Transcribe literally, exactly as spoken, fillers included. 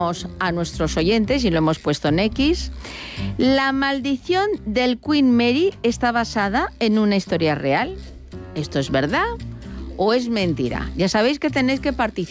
a nuestros oyentes, y lo hemos puesto en X. La maldición del Queen Mary está basada en una historia real. ¿Esto es verdad o es mentira? Ya sabéis que tenéis que participar.